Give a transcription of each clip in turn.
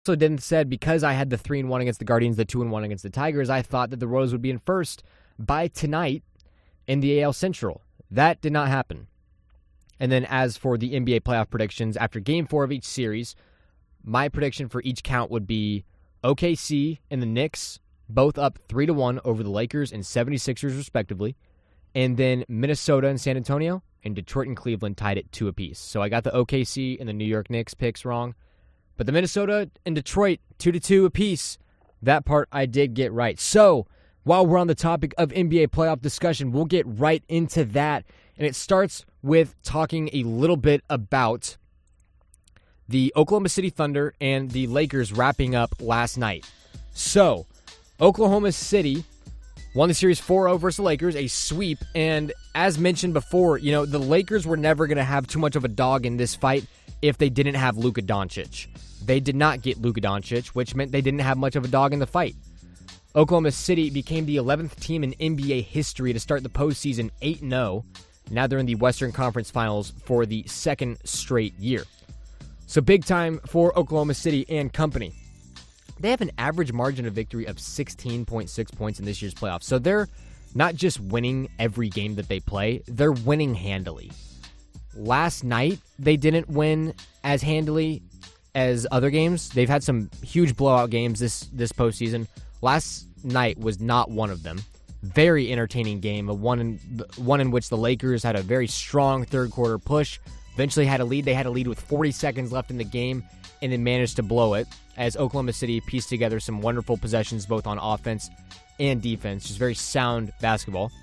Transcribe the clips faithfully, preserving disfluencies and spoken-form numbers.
also didn't said because I had the three and one against the Guardians, the two and one against the Tigers, I thought that the Royals would be in first by tonight in the A L Central. That did not happen. And then as for the N B A playoff predictions, after game four of each series, my prediction for each count would be O K C and the Knicks, both up three to one over the Lakers and seventy-sixers respectively. And then Minnesota and San Antonio, and Detroit and Cleveland tied at two apiece. So I got the O K C and the New York Knicks picks wrong. But the Minnesota and Detroit, two to two apiece. That part I did get right. So while we're on the topic of N B A playoff discussion, we'll get right into that. And it starts with talking a little bit about the Oklahoma City Thunder and the Lakers wrapping up last night. So, Oklahoma City won the series four oh versus the Lakers, a sweep. And as mentioned before, you know, the Lakers were never going to have too much of a dog in this fight if they didn't have Luka Doncic. They did not get Luka Doncic, which meant they didn't have much of a dog in the fight. Oklahoma City became the eleventh team in N B A history to start the postseason eight and oh. Now they're in the Western Conference Finals for the second straight year. So big time for Oklahoma City and company. They have an average margin of victory of sixteen point six points in this year's playoffs. So they're not just winning every game that they play, they're winning handily. Last night, they didn't win as handily as other games. They've had some huge blowout games this, this postseason. Last night was not one of them. Very entertaining game, a one in, one in which the Lakers had a very strong third quarter push, eventually had a lead. They had a lead with forty seconds left in the game and then managed to blow it as Oklahoma City pieced together some wonderful possessions both on offense and defense. Just very sound basketball.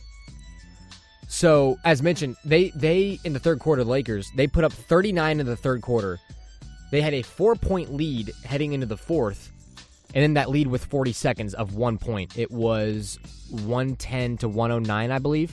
So, as mentioned, they, they in the third quarter, the Lakers, they put up thirty-nine in the third quarter. They had a four-point lead heading into the fourth. And then that lead with forty seconds of one point. It was one ten to one oh nine, I believe.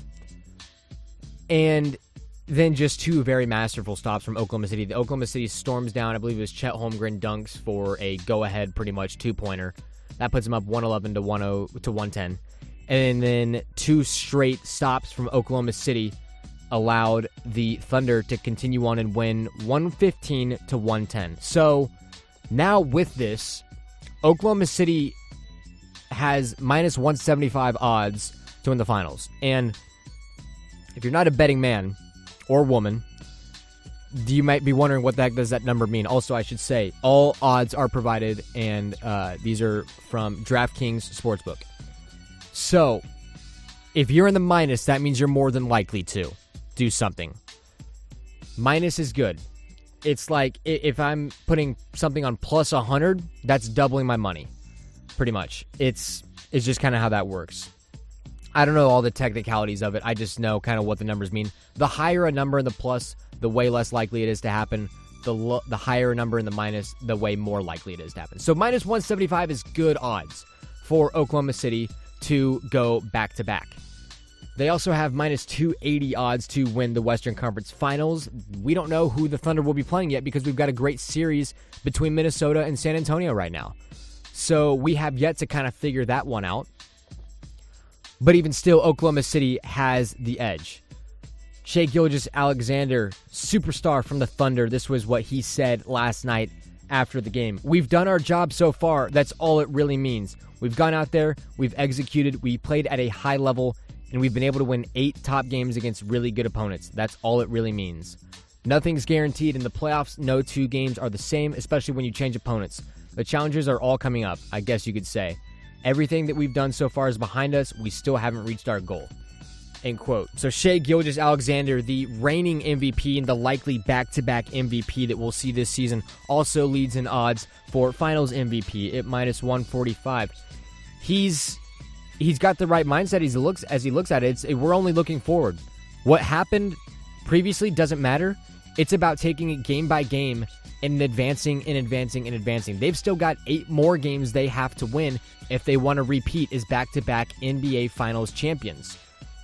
And then just two very masterful stops from Oklahoma City. The Oklahoma City storms down. I believe it was Chet Holmgren dunks for a go-ahead pretty much two-pointer. That puts them up one eleven to one oh to one ten. And then two straight stops from Oklahoma City allowed the Thunder to continue on and win one fifteen to one ten. So now with this, Oklahoma City has minus one seventy-five odds to win the finals. And if you're not a betting man or woman, you might be wondering what the heck does that number mean. Also, I should say, all odds are provided, and uh, these are from DraftKings Sportsbook. So, if you're in the minus, that means you're more than likely to do something. Minus is good. It's like if I'm putting something on plus one hundred, that's doubling my money, pretty much. It's it's just kind of how that works. I don't know all the technicalities of it. I just know kind of what the numbers mean. The higher a number in the plus, the way less likely it is to happen. The lo- the higher a number in the minus, the way more likely it is to happen. So minus one seventy-five is good odds for Oklahoma City to go back-to-back. They also have minus two eighty odds to win the Western Conference Finals. We don't know who the Thunder will be playing yet because we've got a great series between Minnesota and San Antonio right now. So we have yet to kind of figure that one out. But even still, Oklahoma City has the edge. Shai Gilgeous-Alexander, superstar from the Thunder. This was what he said last night after the game. We've done our job so far. That's all it really means. We've gone out there. We've executed. We played at a high level. And we've been able to win eight top games against really good opponents. That's all it really means. Nothing's guaranteed in the playoffs. No two games are the same, especially when you change opponents. The challenges are all coming up, I guess you could say. Everything that we've done so far is behind us. We still haven't reached our goal. End quote. So Shai Gilgeous-Alexander, the reigning M V P and the likely back-to-back M V P that we'll see this season, also leads in odds for Finals M V P at minus one forty-five. He's... He's got the right mindset as he looks as he looks at it. It's, we're only looking forward. What happened previously doesn't matter. It's about taking it game by game and advancing and advancing and advancing. They've still got eight more games they have to win if they want to repeat as back-to-back N B A Finals champions.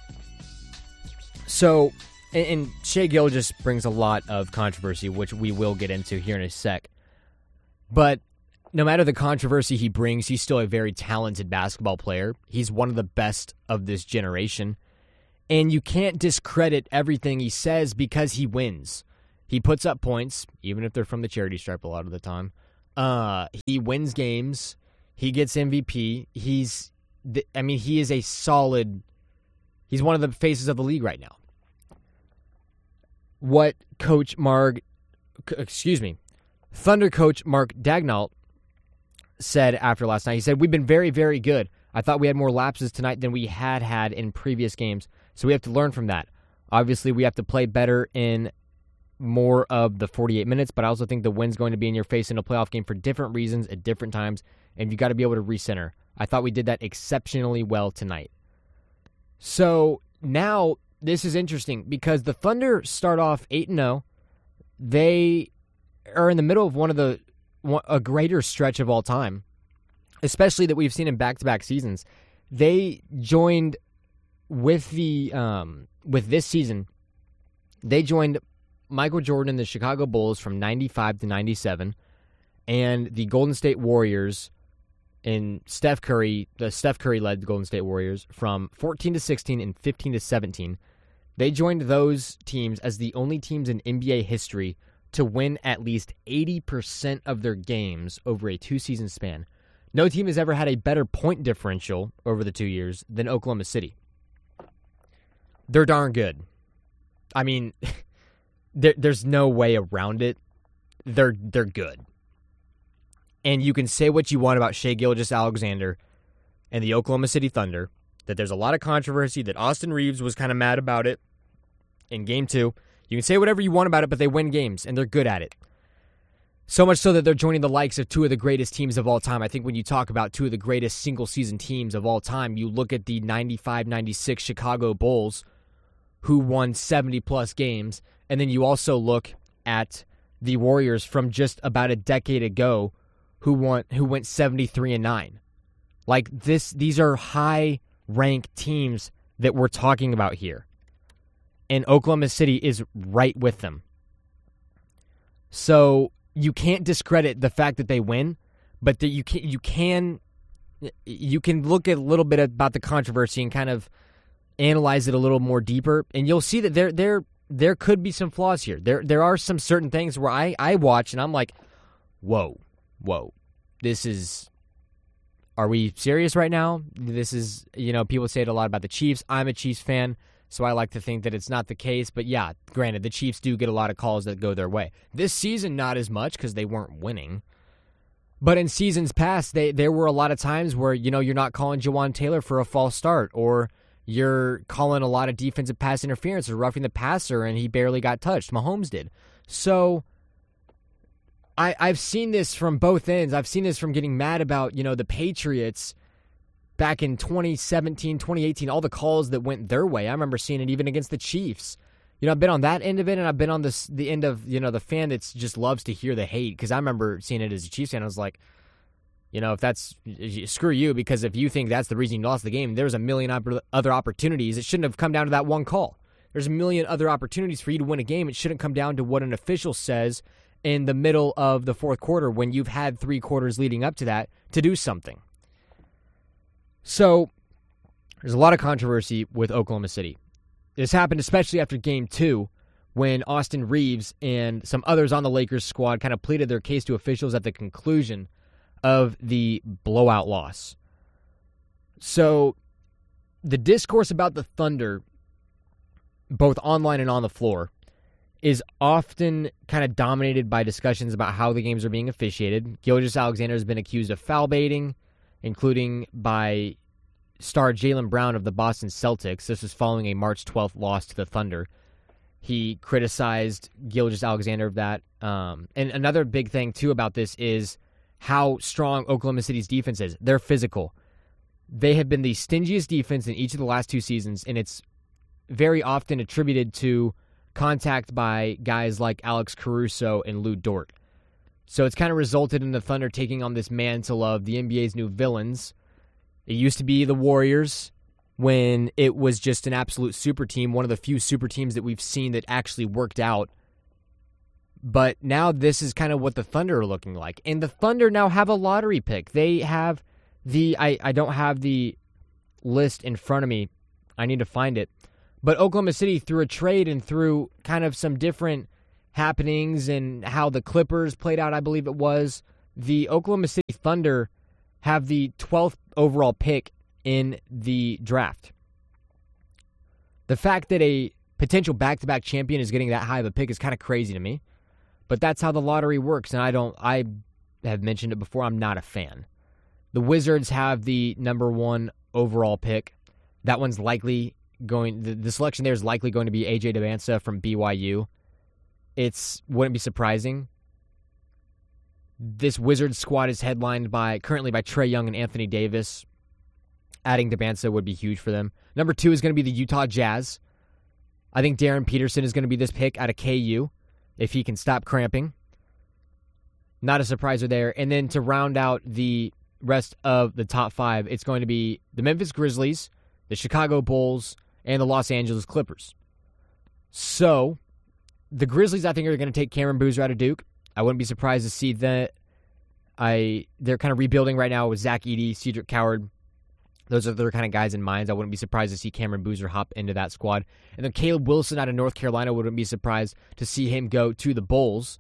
So, and, and Shai Gilgeous brings a lot of controversy, which we will get into here in a sec. But no matter the controversy he brings, he's still a very talented basketball player. He's one of the best of this generation. And you can't discredit everything he says because he wins. He puts up points, even if they're from the charity stripe a lot of the time. Uh, he wins games. He gets M V P. He's, I mean, he is a solid, he's one of the faces of the league right now. What Coach Mark, excuse me, Thunder coach Mark Daigneault said after last night, he said, "We've been very, very good. I thought we had more lapses tonight than we had had in previous games, so we have to learn from that. Obviously, we have to play better in more of the forty-eight minutes, but I also think the win's going to be in your face in a playoff game for different reasons at different times, and you got to be able to recenter. I thought we did that exceptionally well tonight." So now this is interesting because the Thunder start off eight and oh. They are in the middle of one of the a greater stretch of all time, especially that we've seen in back-to-back seasons. They joined with the um, with this season. They joined Michael Jordan and the Chicago Bulls from ninety-five to ninety-seven, and the Golden State Warriors and Steph Curry, the Steph Curry-led Golden State Warriors from fourteen to sixteen and fifteen to seventeen. They joined those teams as the only teams in N B A history to win at least eighty percent of their games over a two-season span. No team has ever had a better point differential over the two years than Oklahoma City. They're darn good. I mean, there, there's no way around it. They're they're good. And you can say what you want about Shai Gilgeous-Alexander and the Oklahoma City Thunder, that there's a lot of controversy, that Austin Reeves was kind of mad about it in game two. You can say whatever you want about it, but they win games, and they're good at it. So much so that they're joining the likes of two of the greatest teams of all time. I think when you talk about two of the greatest single-season teams of all time, you look at the ninety-five ninety-six Chicago Bulls, who won seventy-plus games, and then you also look at the Warriors from just about a decade ago, who won, who went seventy-three and nine. Like this, these are high-ranked teams that we're talking about here. And Oklahoma City is right with them. So you can't discredit the fact that they win, but that you can you can you can look at a little bit about the controversy and kind of analyze it a little more deeper, and you'll see that there there there could be some flaws here. There there are some certain things where I, I watch and I'm like, whoa, whoa, this is. Are we serious right now? This is, you know, people say it a lot about the Chiefs. I'm a Chiefs fan, so I like to think that it's not the case. But yeah, granted, the Chiefs do get a lot of calls that go their way. This season, not as much because they weren't winning. But in seasons past, they there were a lot of times where, you know, you're not calling Jawan Taylor for a false start, or you're calling a lot of defensive pass interference or roughing the passer, and he barely got touched. Mahomes did. So I, I've seen this from both ends. I've seen this from getting mad about, you know, the Patriots back in twenty seventeen, twenty eighteen, all the calls that went their way. I remember seeing it even against the Chiefs. You know, I've been on that end of it, and I've been on this the end of, you know, the fan that just loves to hear the hate, because I remember seeing it as a Chiefs fan. I was like, you know, if that's, screw you, because if you think that's the reason you lost the game, there's a million op- other opportunities. It shouldn't have come down to that one call. There's a million other opportunities for you to win a game. It shouldn't come down to what an official says in the middle of the fourth quarter when you've had three quarters leading up to that to do something. So there's a lot of controversy with Oklahoma City. This happened especially after game two, when Austin Reeves and some others on the Lakers squad kind of pleaded their case to officials at the conclusion of the blowout loss. So the discourse about the Thunder, both online and on the floor, is often kind of dominated by discussions about how the games are being officiated. Gilgeous-Alexander has been accused of foul baiting, including by star Jaylen Brown of the Boston Celtics. This was following a March twelfth loss to the Thunder. He criticized Gilgeous-Alexander of that. Um, and another big thing, too, about this is how strong Oklahoma City's defense is. They're physical. They have been the stingiest defense in each of the last two seasons, and it's very often attributed to contact by guys like Alex Caruso and Lou Dort. So it's kind of resulted in the Thunder taking on this mantle of the N B A's new villains. It used to be the Warriors when it was just an absolute super team, one of the few super teams that we've seen that actually worked out. But now this is kind of what the Thunder are looking like. And the Thunder now have a lottery pick. They have the, I, I don't have the list in front of me. I need to find it. But Oklahoma City, through a trade and through kind of some different happenings and how the Clippers played out, I believe it was, the Oklahoma City Thunder have the twelfth overall pick in the draft. The fact that a potential back-to-back champion is getting that high of a pick is kind of crazy to me. But that's how the lottery works, and I don't. I have mentioned it before. I'm not a fan. The Wizards have the number one overall pick. That one's likely going. The, the selection there is likely going to be A J Dybantsa from B Y U. It's wouldn't be surprising. This Wizards squad is headlined by currently by Trae Young and Anthony Davis. Adding Dybantsa would be huge for them. Number two is going to be the Utah Jazz. I think Darren Peterson is going to be this pick out of K U if he can stop cramping. Not a surpriser there. And then to round out the rest of the top five, it's going to be the Memphis Grizzlies, the Chicago Bulls, and the Los Angeles Clippers. So, the Grizzlies, I think, are going to take Cameron Boozer out of Duke. I wouldn't be surprised to see that. I They're kind of rebuilding right now with Zach Edey, Cedric Coward. Those are their kind of guys in mind. I wouldn't be surprised to see Cameron Boozer hop into that squad. And then Caleb Wilson out of North Carolina, wouldn't be surprised to see him go to the Bulls.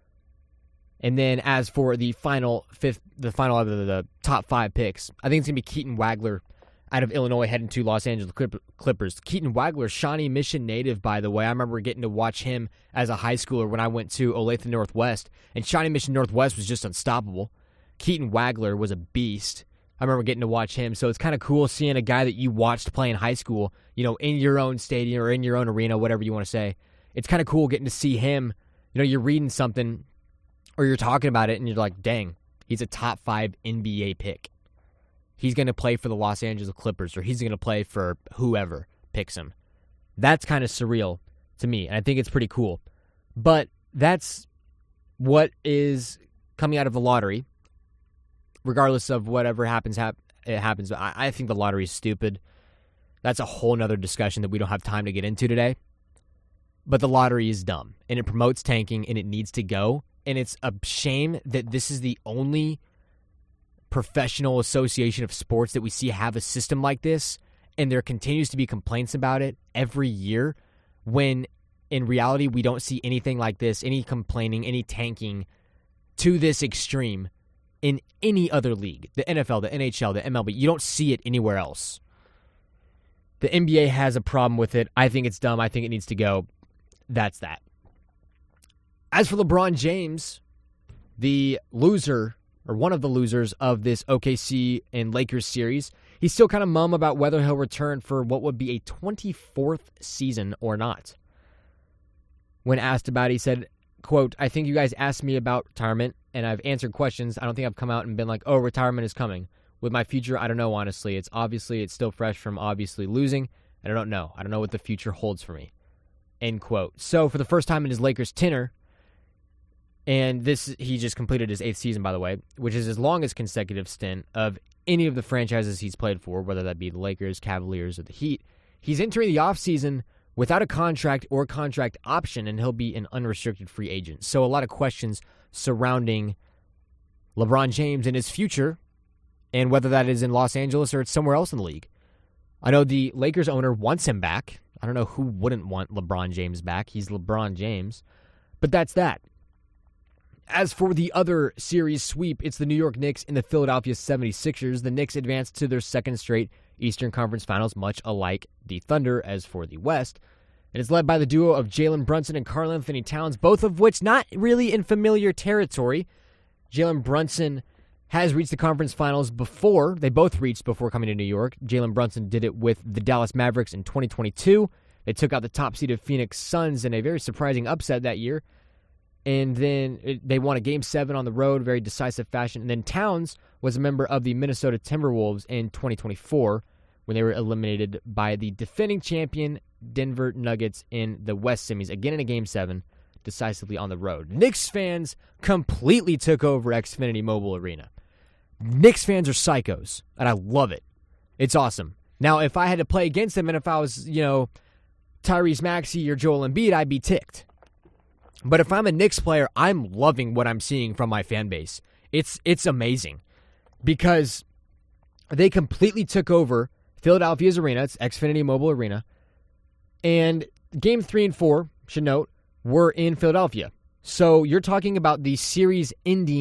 And then as for the final fifth, the final of the, the top five picks, I think it's going to be Keaton Wagler out of Illinois heading to Los Angeles Clippers. Keaton Wagler, Shawnee Mission native, by the way. I remember getting to watch him as a high schooler when I went to Olathe Northwest. And Shawnee Mission Northwest was just unstoppable. Keaton Wagler was a beast. I remember getting to watch him, so it's kind of cool seeing a guy that you watched play in high school, you know, in your own stadium or in your own arena, whatever you want to say. It's kind of cool getting to see him. You know, you're reading something or you're talking about it, and you're like, dang, he's a top five N B A pick. He's going to play for the Los Angeles Clippers, or he's going to play for whoever picks him. That's kind of surreal to me, and I think it's pretty cool. But that's what is coming out of the lottery. Regardless of whatever happens, hap- it happens. I-, I think the lottery is stupid. That's a whole nother discussion that we don't have time to get into today. But the lottery is dumb, and it promotes tanking, and it needs to go. And it's a shame that this is the only professional association of sports that we see have a system like this, and there continues to be complaints about it every year, when in reality we don't see anything like this, any complaining, any tanking to this extreme in any other league. The N F L, the N H L, the M L B. You don't see it anywhere else. The N B A has a problem with it. I think it's dumb. I think it needs to go. That's that. As for LeBron James, the loser, or one of the losers of this O K C and Lakers series, he's still kind of mum about whether he'll return for what would be a twenty-fourth season or not. When asked about it, he said, quote, "I think you guys asked me about retirement, and I've answered questions. I don't think I've come out and been like, oh, retirement is coming. With my future, I don't know, honestly. It's obviously, it's still fresh from obviously losing, and I don't know. I don't know what the future holds for me." End quote. So, for the first time in his Lakers tenure, and this, he just completed his eighth season, by the way, which is his longest consecutive stint of any of the franchises he's played for, whether that be the Lakers, Cavaliers, or the Heat. He's entering the offseason without a contract or contract option, and he'll be an unrestricted free agent. So a lot of questions surrounding LeBron James and his future, and whether that is in Los Angeles or it's somewhere else in the league. I know the Lakers owner wants him back. I don't know who wouldn't want LeBron James back. He's LeBron James. But that's that. As for the other series sweep, it's the New York Knicks and the Philadelphia seventy-sixers. The Knicks advanced to their second straight Eastern Conference Finals, much alike the Thunder as for the West. And it's led by the duo of Jalen Brunson and Karl-Anthony Towns, both of which not really in familiar territory. Jalen Brunson has reached the conference finals before. They both reached before coming to New York. Jalen Brunson did it with the Dallas Mavericks in twenty twenty-two. They took out the top-seeded Phoenix Suns in a very surprising upset that year. And then it, they won a Game seven on the road, very decisive fashion. And then Towns was a member of the Minnesota Timberwolves in twenty twenty-four when they were eliminated by the defending champion Denver Nuggets in the West semis, again in a Game seven, decisively on the road. Knicks fans completely took over Xfinity Mobile Arena. Knicks fans are psychos, and I love it. It's awesome. Now, if I had to play against them, and if I was, you know, Tyrese Maxey or Joel Embiid, I'd be ticked. But if I'm a Knicks player, I'm loving what I'm seeing from my fan base. It's it's amazing because they completely took over Philadelphia's arena. It's Xfinity Mobile Arena. And game three and four, should note, were in Philadelphia. So you're talking about the series-ending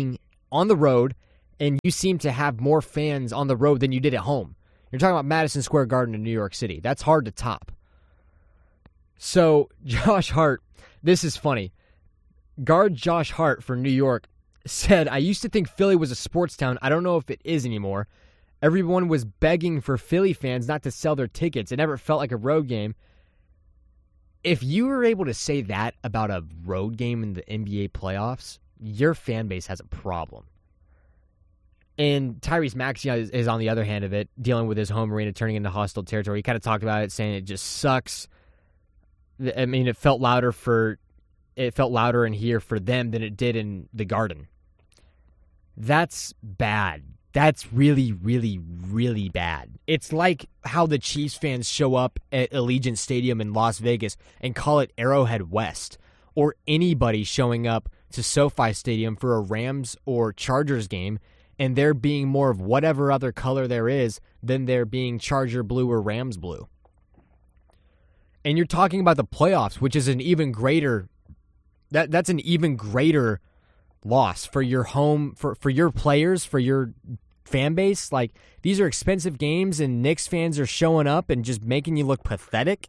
on the road, and you seem to have more fans on the road than you did at home. You're talking about Madison Square Garden in New York City. That's hard to top. So, Josh Hart, this is funny. Guard Josh Hart for New York said, I used to think Philly was a sports town. I don't know if it is anymore. Everyone was begging for Philly fans not to sell their tickets. It never felt like a road game. If you were able to say that about a road game in the N B A playoffs, your fan base has a problem. And Tyrese Maxey is, is on the other hand of it, dealing with his home arena turning into hostile territory. He kind of talked about it, saying it just sucks. I mean, it felt louder for it felt louder in here for them than it did in the Garden. That's bad. That's really, really, really bad. It's like how the Chiefs fans show up at Allegiant Stadium in Las Vegas and call it Arrowhead West, or anybody showing up to SoFi Stadium for a Rams or Chargers game, and there being more of whatever other color there is than there being Charger blue or Rams blue. And you're talking about the playoffs, which is an even greater that that's an even greater loss for your home, for, for your players, for your fan base. Like, these are expensive games, and Knicks fans are showing up and just making you look pathetic.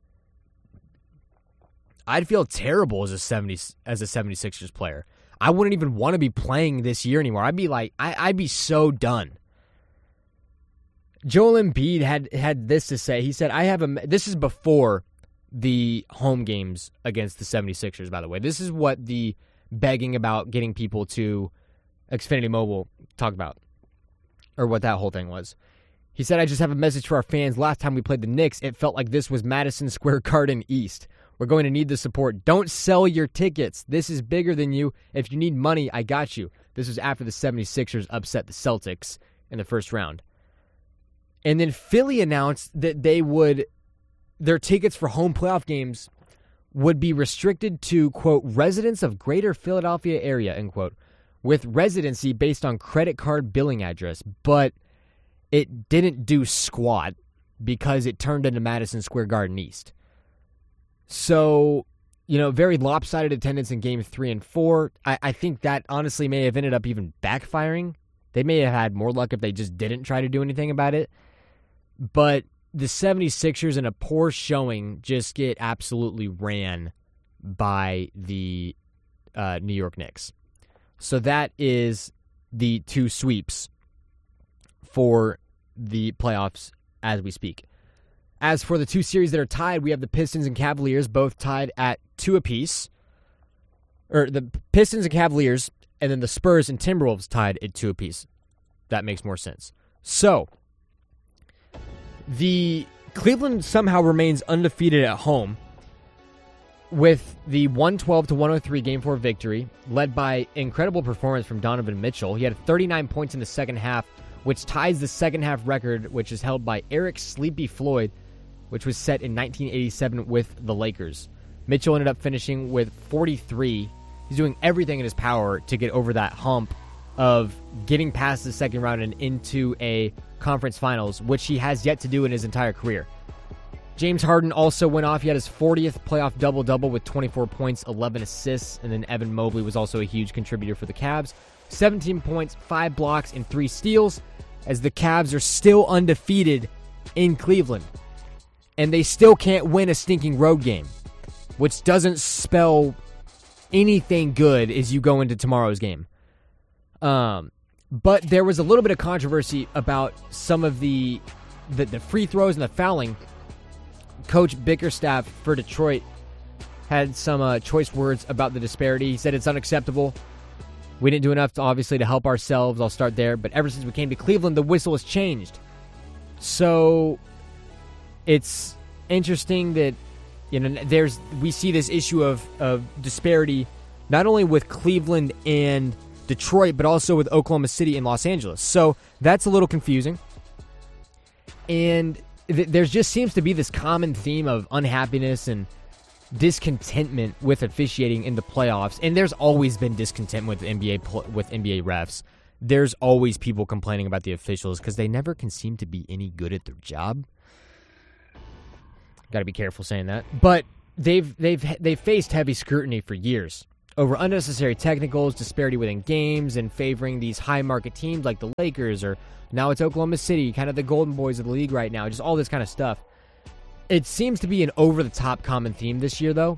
I'd feel terrible as a seventy as a seventy-sixers player. I wouldn't even want to be playing this year anymore. I'd be like, I, I'd be so done. Joel Embiid had had this to say. He said, I have a, this is before the home games against the seventy-sixers, by the way. This is what the begging about getting people to Xfinity Mobile talk about, or what that whole thing was. He said, I just have a message for our fans. Last time we played the Knicks, it felt like this was Madison Square Garden East. We're going to need the support. Don't sell your tickets. This is bigger than you. If you need money, I got you. This was after the seventy-sixers upset the Celtics in the first round. And then Philly announced that they would, their tickets for home playoff games would be restricted to, quote, residents of greater Philadelphia area, end quote, with residency based on credit card billing address. But it didn't do squat because it turned into Madison Square Garden East. So, you know, very lopsided attendance in game three and four. I, I think that honestly may have ended up even backfiring. They may have had more luck if they just didn't try to do anything about it. But the seventy-sixers in a poor showing just get absolutely ran by the uh, New York Knicks. So that is the two sweeps for the playoffs as we speak. As for the two series that are tied, we have the Pistons and Cavaliers, both tied at two apiece. Or the Pistons and Cavaliers, and then the Spurs and Timberwolves tied at two apiece. That makes more sense. So, the Cleveland somehow remains undefeated at home with the one twelve to one oh three Game four victory, led by incredible performance from Donovan Mitchell. He had thirty-nine points in the second half, which ties the second half record, which is held by Eric Sleepy Floyd, which was set in nineteen eighty-seven with the Lakers. Mitchell ended up finishing with forty-three. He's doing everything in his power to get over that hump of getting past the second round and into a conference finals, which he has yet to do in his entire career. James Harden also went off. He had his fortieth playoff double-double with twenty-four points, eleven assists, and then Evan Mobley was also a huge contributor for the Cavs. seventeen points, five blocks, and three steals, as the Cavs are still undefeated in Cleveland. And they still can't win a stinking road game, which doesn't spell anything good as you go into tomorrow's game. Um, but there was a little bit of controversy about some of the the, the free throws and the fouling. Coach Bickerstaff for Detroit had some uh, choice words about the disparity. He said it's unacceptable. We didn't do enough, to, obviously, to help ourselves. I'll start there. But ever since we came to Cleveland, the whistle has changed. So it's interesting that, you know, there's we see this issue of, of disparity not only with Cleveland and Detroit, but also with Oklahoma City and Los Angeles. So that's a little confusing. And th- there just seems to be this common theme of unhappiness and discontentment with officiating in the playoffs. And there's always been discontent with N B A pl- with N B A refs. There's always people complaining about the officials because they never can seem to be any good at their job. Got to be careful saying that. But they've they've they've faced heavy scrutiny for years over unnecessary technicals, disparity within games, and favoring these high-market teams like the Lakers, or now it's Oklahoma City, kind of the golden boys of the league right now, just all this kind of stuff. It seems to be an over-the-top common theme this year, though,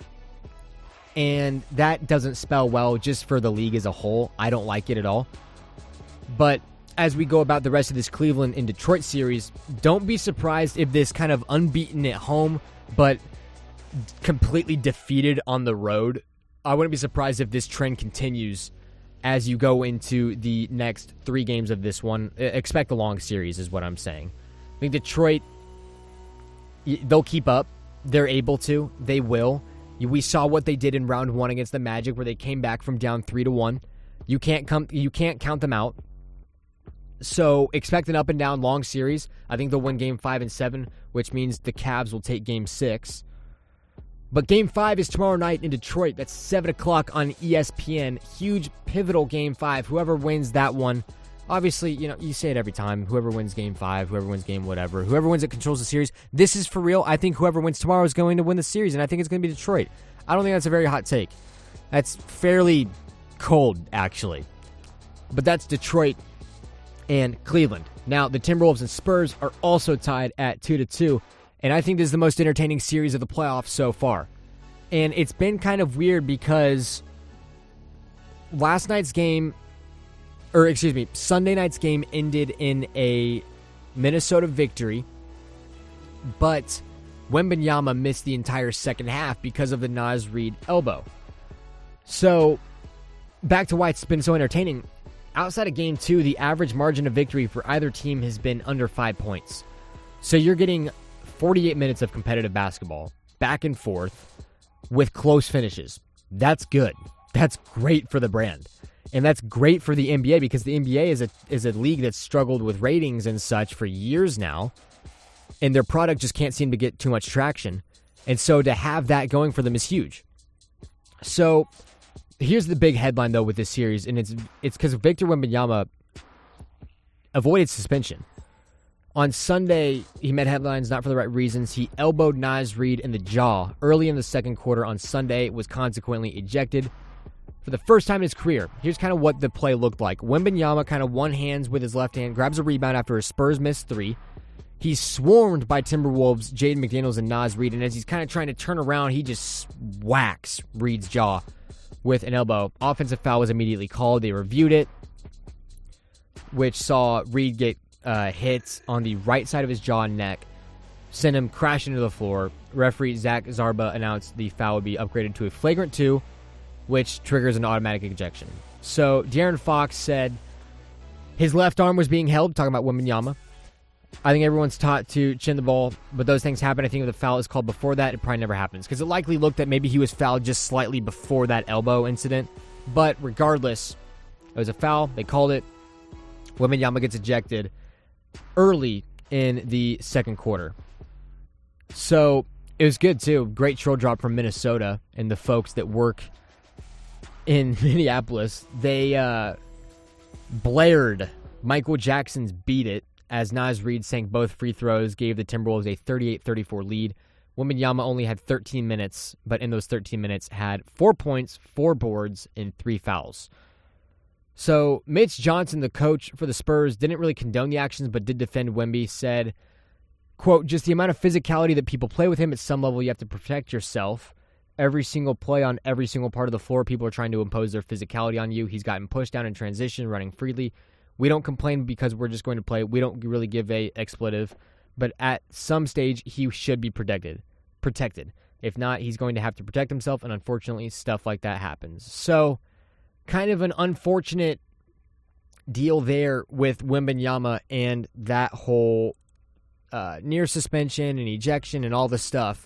and that doesn't spell well just for the league as a whole. I don't like it at all. But as we go about the rest of this Cleveland and Detroit series, don't be surprised if this kind of unbeaten at home, but completely defeated on the road, I wouldn't be surprised if this trend continues as you go into the next three games of this one. Expect a long series is what I'm saying. I think Detroit, they'll keep up. They're able to. They will. We saw what they did in round one against the Magic, where they came back from down three to one. You can't come. You can't count them out. So expect an up and down long series. I think they'll win game five and seven, which means the Cavs will take game six. But game five is tomorrow night in Detroit. That's seven o'clock on E S P N. Huge, pivotal game five. Whoever wins that one, obviously, you know, you say it every time. Whoever wins game five, whoever wins game whatever, whoever wins it controls the series. This is for real. I think whoever wins tomorrow is going to win the series, and I think it's going to be Detroit. I don't think that's a very hot take. That's fairly cold, actually. But that's Detroit and Cleveland. Now, the Timberwolves and Spurs are also tied at two to two. And I think this is the most entertaining series of the playoffs so far. And it's been kind of weird because last night's game, or excuse me, Sunday night's game ended in a Minnesota victory, but Wembanyama missed the entire second half because of the Naz Reid elbow. So, back to why it's been so entertaining. Outside of game two, the average margin of victory for either team has been under five points. So you're getting forty-eight minutes of competitive basketball, back and forth, with close finishes. That's good. That's great for the brand. And that's great for the N B A, because the N B A is a is a league that's struggled with ratings and such for years now, and their product just can't seem to get too much traction. And so to have that going for them is huge. So here's the big headline, though, with this series, and it's it's because Victor Wembanyama avoided suspension. On Sunday, he met headlines not for the right reasons. He elbowed Naz Reid in the jaw early in the second quarter on Sunday, was consequently ejected for the first time in his career. Here's kind of what the play looked like. Wembanyama kind of one hands with his left hand, grabs a rebound after a Spurs missed three. He's swarmed by Timberwolves, Jaden McDaniels, and Naz Reid, and as he's kind of trying to turn around, he just whacks Reid's jaw with an elbow. Offensive foul was immediately called. They reviewed it, which saw Reid get Uh, hits on the right side of his jaw and neck, sent him crashing to the floor. Referee Zach Zarba announced the foul would be upgraded to a flagrant two, which triggers an automatic ejection. So De'Aaron Fox said his left arm was being held, talking about Wembanyama. I think everyone's taught to chin the ball, but those things happen. I think if the foul is called before that, it probably never happens, because it likely looked that maybe he was fouled just slightly before that elbow incident. But regardless, it was a foul. They called it. Wembanyama gets ejected early in the second quarter. So it was good too. Great troll drop from Minnesota and the folks that work in Minneapolis. They uh, blared Michael Jackson's Beat It as Naz Reid sank both free throws, gave the Timberwolves a thirty-eight thirty-four lead. Wembanyama only had thirteen minutes, but in those thirteen minutes had four points, four boards, and three fouls. So Mitch Johnson, the coach for the Spurs, didn't really condone the actions, but did defend Wemby, said, quote, just the amount of physicality that people play with him, at some level you have to protect yourself. Every single play on every single part of the floor, people are trying to impose their physicality on you. He's gotten pushed down in transition, running freely. We don't complain because we're just going to play. We don't really give a expletive, but at some stage, he should be protected. Protected. If not, he's going to have to protect himself, and unfortunately, stuff like that happens. So, kind of an unfortunate deal there with Wembanyama and that whole uh, near suspension and ejection and all the stuff.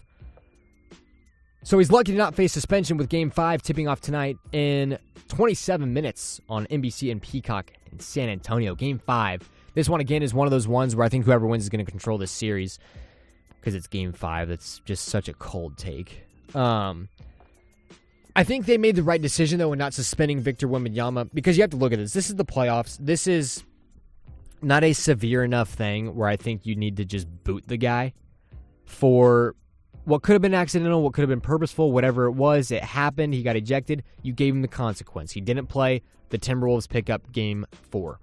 So he's lucky to not face suspension, with Game five tipping off tonight in twenty-seven minutes on N B C and Peacock in San Antonio. Game five. This one, again, is one of those ones where I think whoever wins is going to control this series, because it's Game five. That's just such a cold take. Um... I think they made the right decision, though, in not suspending Victor Wembanyama, because you have to look at this. This is the playoffs. This is not a severe enough thing where I think you need to just boot the guy for what could have been accidental, what could have been purposeful, whatever it was, it happened. He got ejected. You gave him the consequence. He didn't play. The Timberwolves pick up game four.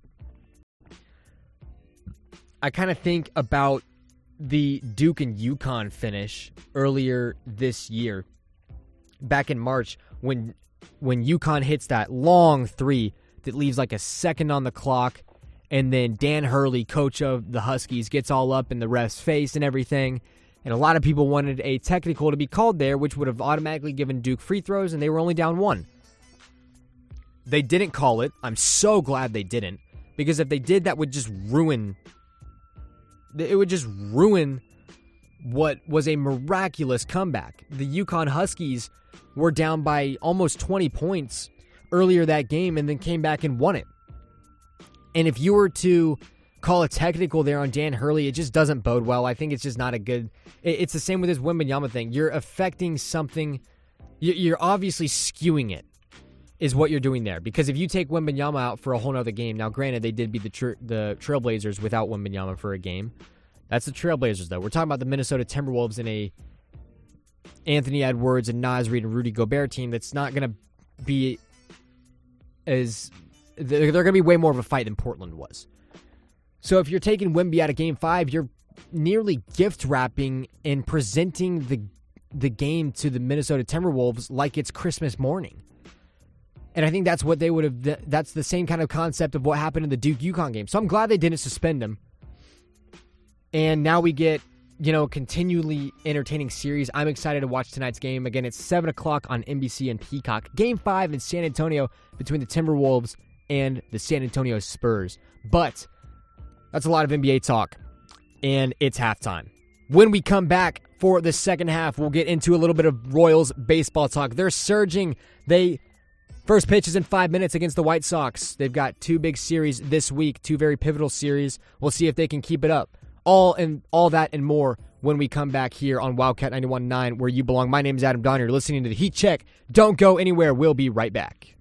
I kind of think about the Duke and UConn finish earlier this year, back in March, when when UConn hits that long three that leaves like a second on the clock, and then Dan Hurley, coach of the Huskies, gets all up in the ref's face and everything, and a lot of people wanted a technical to be called there, which would have automatically given Duke free throws, and they were only down one. They didn't call it. I'm so glad they didn't, because if they did, that would just ruin... It would just ruin what was a miraculous comeback. The UConn Huskies were down by almost twenty points earlier that game and then came back and won it. And if you were to call a technical there on Dan Hurley, it just doesn't bode well. I think it's just not a good... It's the same with this Wembanyama thing. You're affecting something... You're obviously skewing it, is what you're doing there. Because if you take Wembanyama out for a whole nother game, now granted they did beat the tra- the Trailblazers without Wembanyama for a game. That's the Trailblazers though. We're talking about the Minnesota Timberwolves in a Anthony Edwards and Naz Reid and Rudy Gobert team that's not going to be as... They're going to be way more of a fight than Portland was. So if you're taking Wemby out of game five, you're nearly gift wrapping and presenting the the game to the Minnesota Timberwolves like it's Christmas morning. And I think that's what they would have, that's the same kind of concept of what happened in the Duke UConn game. So I'm glad they didn't suspend him. And now we get, you know, continually entertaining series. I'm excited to watch tonight's game. Again, it's seven o'clock on N B C and Peacock. Game five in San Antonio between the Timberwolves and the San Antonio Spurs. But that's a lot of N B A talk. And it's halftime. When we come back for the second half, we'll get into a little bit of Royals baseball talk. They're surging. They... First pitch is in five minutes against the White Sox. They've got two big series this week, two very pivotal series. We'll see if they can keep it up. All and all that and more when we come back here on Wildcat ninety-one point nine, where you belong. My name is Adam Donner. You're listening to the Heat Check. Don't go anywhere. We'll be right back.